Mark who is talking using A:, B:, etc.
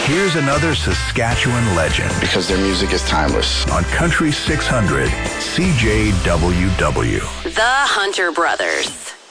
A: Here's another Saskatchewan legend.
B: Because their music is timeless.
A: On Country 600, CJWW.
C: The Hunter Brothers.